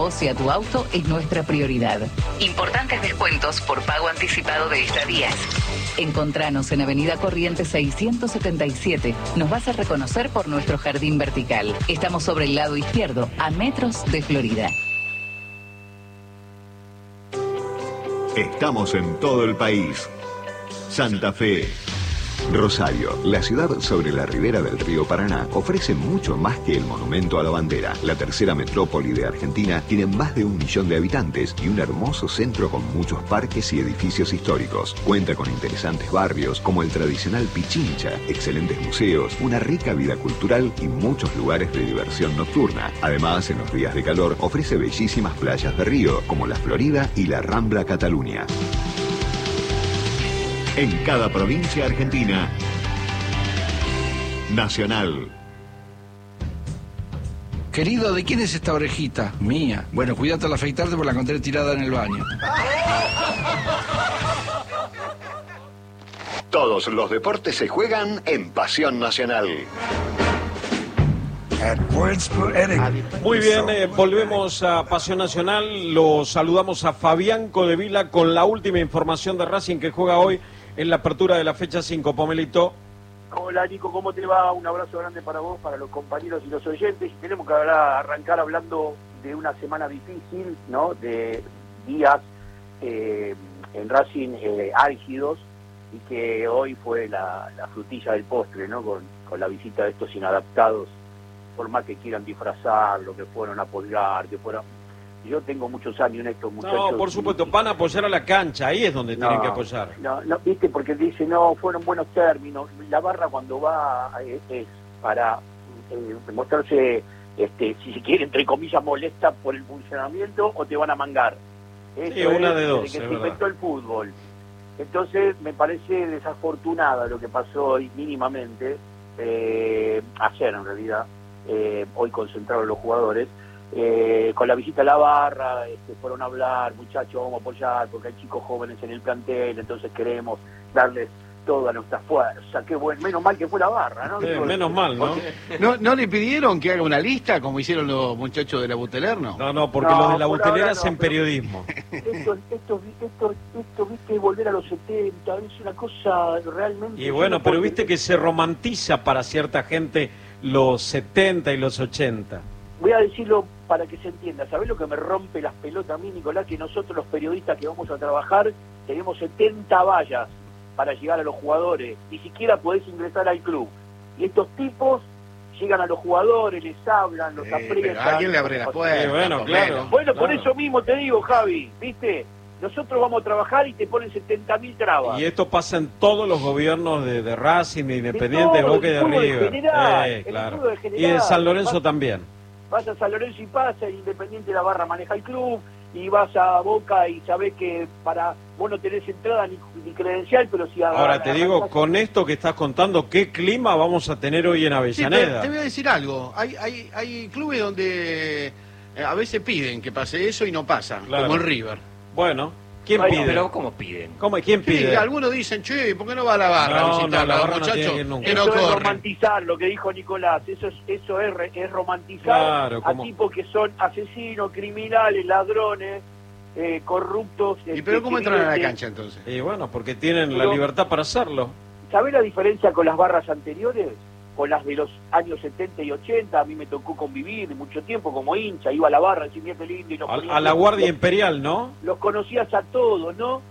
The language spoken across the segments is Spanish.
Si a tu auto es nuestra prioridad. Importantes descuentos por pago anticipado de estadías. Encontranos en Avenida Corrientes 677. Nos vas a reconocer por nuestro jardín vertical. Estamos sobre el lado izquierdo, a metros de Florida. Estamos en todo el país. Santa Fe. Rosario, la ciudad sobre la ribera del río Paraná, ofrece mucho más que el monumento a la bandera. La tercera metrópoli de Argentina tiene más de 1 millón de habitantes y un hermoso centro con muchos parques y edificios históricos. Cuenta con interesantes barrios como el tradicional Pichincha, excelentes museos, una rica vida cultural y muchos lugares de diversión nocturna. Además, en los días de calor, ofrece bellísimas playas de río como la Florida y la Rambla Cataluña. En cada provincia argentina, Nacional. Querido, ¿de quién es esta orejita? Mía. Bueno, cuídate al afeitarte porque la encontré tirada en el baño. Todos los deportes se juegan en Pasión Nacional. Muy bien, volvemos a Pasión Nacional. Los saludamos a Fabián Codevila con la última información de Racing que juega hoy en la apertura de la fecha 5. Pomelito. Hola Nico, ¿cómo te va? Un abrazo grande para vos, para los compañeros y los oyentes. Tenemos que arrancar hablando de una semana difícil, ¿no? De días en Racing álgidos, y que hoy fue la frutilla del postre, ¿no? Con la visita de estos inadaptados, por más que quieran disfrazar lo que fueron a apoyar, que fueron... Yo tengo muchos años en estos muchachos. No, por supuesto, van a apoyar a la cancha, ahí es donde tienen que apoyar. No, viste, porque dice, no, fueron buenos términos. La barra cuando va es para mostrarse, si se quiere, entre comillas, molesta por el funcionamiento o te van a mangar. Eso sí, una de dos. Desde que se inventó el fútbol. Entonces, me parece desafortunada lo que pasó hoy mínimamente, ayer en realidad, hoy concentraron los jugadores. Con la visita a la barra, fueron a hablar, muchachos, vamos a apoyar porque hay chicos jóvenes en el plantel, entonces queremos darles toda nuestra fuerza. Qué bueno, menos mal que fue la barra, ¿no? Menos mal, ¿no? ¿No le pidieron que haga una lista como hicieron los muchachos de la Buteler, no? No, porque los de la Buteler hacen periodismo. Esto, viste, volver a los 70, es una cosa realmente... Y bueno, pero viste que se romantiza para cierta gente los 70 y los 80. Voy a decirlo para que se entienda. ¿Sabés lo que me rompe las pelotas a mí, Nicolás? Que nosotros los periodistas que vamos a trabajar tenemos 70 vallas para llegar a los jugadores. Ni siquiera podés ingresar al club. Y estos tipos llegan a los jugadores, les hablan, los aprietan. Pero alguien le abre las puertas. Bueno, claro. Bueno, por eso mismo te digo, Javi, ¿viste? Nosotros vamos a trabajar y te ponen 70.000 trabas. Y esto pasa en todos los gobiernos de Racing, de Independiente, de Boca y de River. Claro. Y de San Lorenzo también. Vas a San Lorenzo y pasa, Independiente la barra maneja el club, y vas a Boca y sabés que vos no tenés entrada ni credencial, pero si... Ahora te digo, con esto que estás contando, ¿qué clima vamos a tener hoy en Avellaneda? Sí, te voy a decir algo, hay clubes donde a veces piden que pase eso y no pasa, claro, como el River. Bueno, ¿quién pide? Pero ¿cómo piden? ¿Quién pide? Sí, algunos dicen, che, ¿por qué no va a la barra a visitar a los muchachos que no eso corren? Es romantizar lo que dijo Nicolás, eso es romantizar, claro, a tipos que son asesinos, criminales, ladrones, corruptos. ¿Y pero cómo entran a la cancha entonces? Y bueno, porque tienen la libertad para hacerlo. ¿Sabés la diferencia con las barras anteriores? Con las de los años 70 y 80, a mí me tocó convivir mucho tiempo como hincha, iba a la barra, decía, mira qué lindo, y los a la Guardia Imperial, ¿no? Los conocías a todos, ¿no?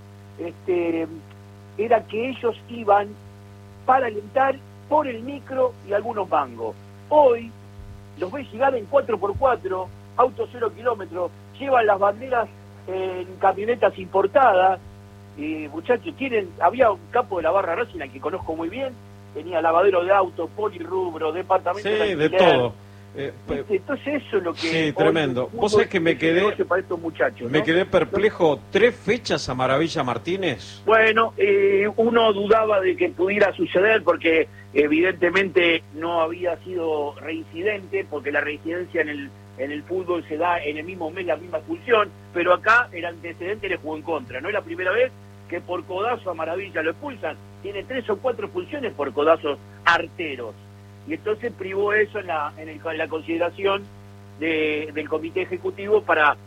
Era que ellos iban para alentar por el micro y algunos mangos. Hoy los ves llegar en 4x4, autos 0 kilómetros, llevan las banderas en camionetas importadas. Muchachos, había un capo de la barra Racing al que conozco muy bien, tenía lavadero de autos, polirrubro, departamento de alquiler. De todo. Entonces eso es lo que... Sí, tremendo. Vos sabés que me quedé perplejo. 3 fechas a Maravilla Martínez. Bueno, uno dudaba de que pudiera suceder porque evidentemente no había sido reincidente, porque la reincidencia en el fútbol se da en el mismo mes, la misma expulsión, pero acá el antecedente le jugó en contra. No es la primera vez que por codazo a Maravilla lo expulsan. Tiene 3 o 4 expulsiones por codazos arteros. Y entonces privó eso en la consideración del comité ejecutivo para